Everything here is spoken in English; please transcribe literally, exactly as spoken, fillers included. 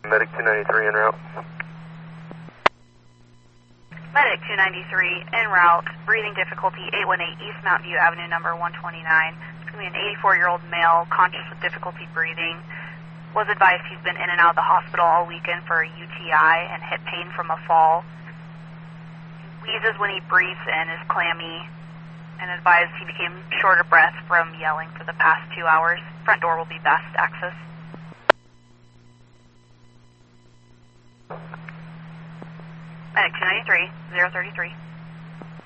Medic two ninety-three en route. Medic two ninety-three en route, breathing difficulty, eight one eight East Mountain View Avenue, number one twenty-nine. It's going to be an eighty-four-year-old male, conscious with difficulty breathing. Was advised he's been in and out of the hospital all weekend for a U T I and hip pain from a fall. He wheezes when he breathes and is clammy, and advised he became short of breath from yelling for the past two hours. Front door will be best access. Medic two ninety-three, zero thirty-three.